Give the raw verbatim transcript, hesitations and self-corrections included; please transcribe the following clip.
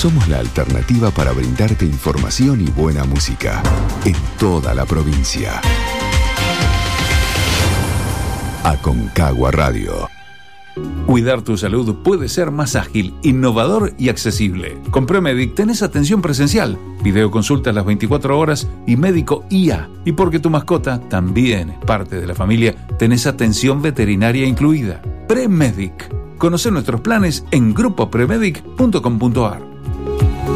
Somos la alternativa para brindarte información y buena música en toda la provincia. Aconcagua Radio. Cuidar tu salud puede ser más ágil, innovador y accesible. Con Premedic tenés atención presencial, videoconsultas las veinticuatro horas y médico I A. Y porque tu mascota también es parte de la familia, tenés atención veterinaria incluida. Premedic. Conoce nuestros planes en grupo premedic punto com punto a r.